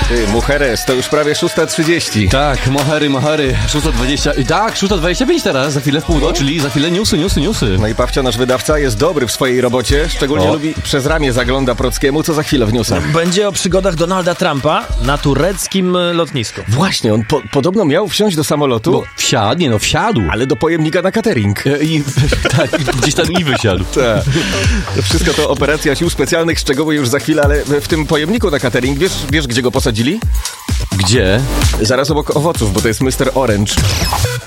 Ty, Mujeres, to już prawie 6:30. Tak, mohery, 6:20. Tak, 6:25 teraz, za chwilę w północ, czyli za chwilę newsy. No i Pawcio, nasz wydawca, jest dobry w swojej robocie. Szczególnie lubi przez ramię zagląda Prockiemu, co za chwilę w newsach. Będzie o przygodach Donalda Trumpa na tureckim lotnisku. Właśnie, on podobno miał wsiąść do samolotu, Bo wsiadł. ale do pojemnika na catering. Tak, gdzieś tam i wysiadł. Tak. To wszystko to operacja sił specjalnych, szczegóły już za chwilę, ale w tym pojemniku na catering, wiesz gdzie go posadzili? Gdzie? Zaraz obok owoców, bo to jest Mr. Orange.